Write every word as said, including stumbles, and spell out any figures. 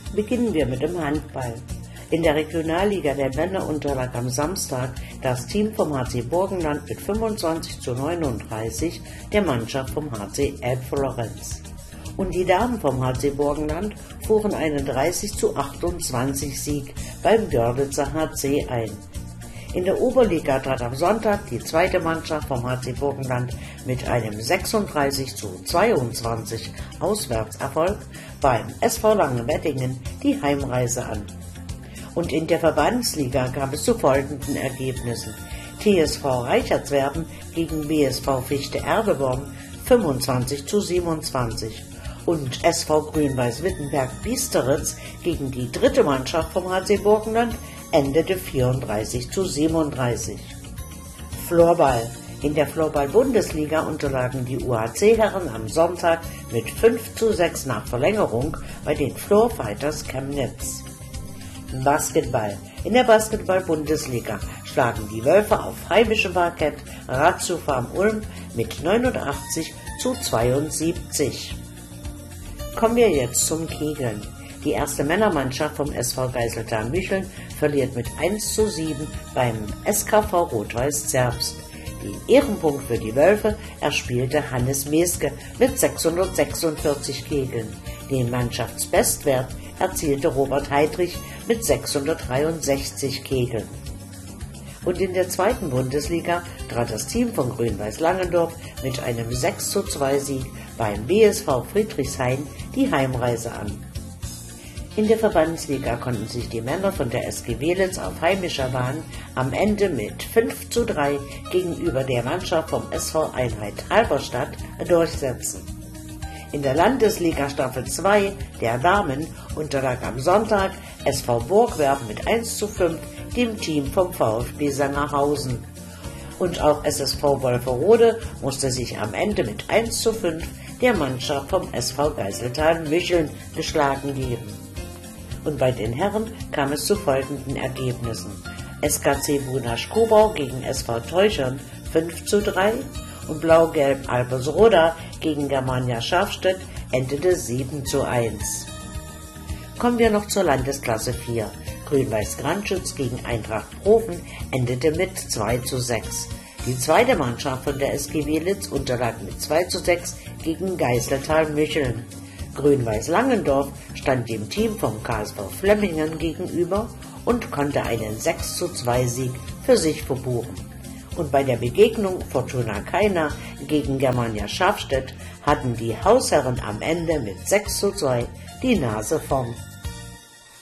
Beginnen wir mit dem Handball. In der Regionalliga der Männer unterlag am Samstag das Team vom H C Burgenland mit fünfundzwanzig zu neununddreißig der Mannschaft vom H C Elbflorenz. Und die Damen vom H C Burgenland fuhren einen dreißig zu achtundzwanzig Sieg beim Görlitzer H C ein. In der Oberliga trat am Sonntag die zweite Mannschaft vom H C Burgenland mit einem sechsunddreißig zu zweiundzwanzig Auswärtserfolg beim S V Langenweddingen die Heimreise an. Und in der Verbandsliga kam es zu folgenden Ergebnissen: T S V Reichertswerden gegen B S V Fichte Erdeborn fünfundzwanzig zu siebenundzwanzig und S V Grün-Weiß-Wittenberg Biesteritz gegen die dritte Mannschaft vom H C Burgenland endete vierunddreißig zu siebenunddreißig. Floorball. In der Floorball-Bundesliga unterlagen die U H C-Herren am Sonntag mit fünf zu sechs nach Verlängerung bei den Floorfighters Chemnitz. Basketball. In der Basketball-Bundesliga schlagen die Wölfe auf heimischem Parkett Ratio Farm Ulm mit neunundachtzig zu zweiundsiebzig. Kommen wir jetzt zum Kegeln. Die erste Männermannschaft vom S V Geiseltal Mücheln verliert mit eins zu sieben beim S K V Rot-Weiß Zerbst. Den Ehrenpunkt für die Wölfe erspielte Hannes Meske mit sechshundertsechsundvierzig Kegeln. Den Mannschaftsbestwert erzielte Robert Heidrich mit sechshundertdreiundsechzig Kegeln. Und in der zweiten Bundesliga trat das Team von Grün-Weiß Langendorf mit einem sechs zu zwei Sieg beim B S V Friedrichshain die Heimreise an. In der Verbandsliga konnten sich die Männer von der S G Welitz auf heimischer Bahn am Ende mit fünf zu drei gegenüber der Mannschaft vom S V Einheit Halberstadt durchsetzen. In der Landesliga Staffel zwei der Damen unterlag am Sonntag S V Burgwerden mit eins zu fünf dem Team vom VfB Sangerhausen. Und auch S S V Wolferode musste sich am Ende mit eins zu fünf der Mannschaft vom S V Geiseltal Mücheln geschlagen geben. Und bei den Herren kam es zu folgenden Ergebnissen: S K C Bunasch-Kobau gegen S V Teuchern fünf zu drei und Blau-Gelb Albersroda gegen Germania Scharfstedt endete sieben zu eins. Kommen wir noch zur Landesklasse vier. Grün-Weiß Grandschütz gegen Eintracht Profen endete mit zwei zu sechs. Die zweite Mannschaft von der S G Welitz unterlag mit zwei zu sechs gegen Geiseltal Mücheln. Grün-Weiß Langendorf stand dem Team vom K S V Flemmingen gegenüber und konnte einen sechs zu zwei Sieg für sich verbuchen. Und bei der Begegnung Fortuna Kaina gegen Germania Scharfstedt hatten die Hausherren am Ende mit sechs zu zwei die Nase vorn.